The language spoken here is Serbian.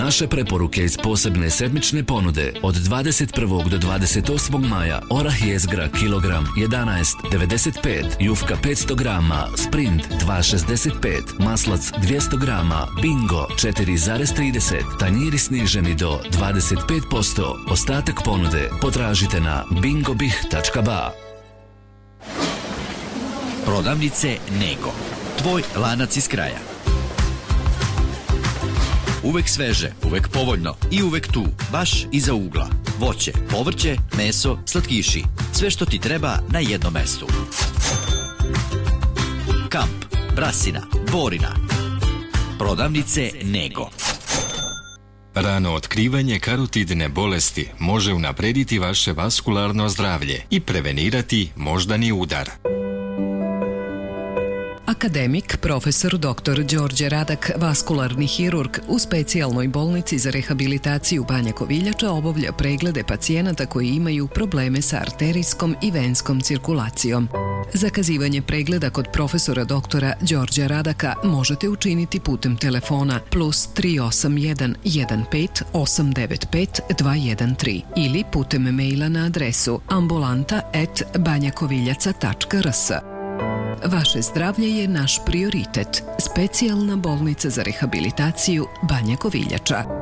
Naše preporuke iz posebne sedmične ponude od 21. do 28. maja: orah jezgra kilogram 11,95, jufka 500 grama, Sprint 2,65, maslac 200 grama, Bingo 4,30, tanjiri sniženi do 25%. Ostatak ponude potražite na bingobih.ba. Prodavnice Nego. Tvoj lanac iz kraja. Uvek sveže, uvek povoljno i uvek tu, baš iza ugla. Voće, povrće, meso, slatkiši. Sve što ti treba na jednom mestu. Kamp, Brasina, Borina. Prodavnice Nego. Rano otkrivanje karotidne bolesti može unaprediti vaše vaskularno zdravlje i prevenirati moždani udar. Akademik, profesor dr. Đorđe Radak, vaskularni hirurg u specijalnoj bolnici za rehabilitaciju Banja Koviljača obavlja preglede pacijenata koji imaju probleme sa arterijskom i venskom cirkulacijom. Zakazivanje pregleda kod profesora doktora Đorđa Radaka možete učiniti putem telefona +381 15 895 213 ili putem maila na adresu ambulanta@banjakoviljaca.rs. Vaše zdravlje je naš prioritet. Specijalna bolnica za rehabilitaciju Banja Koviljača.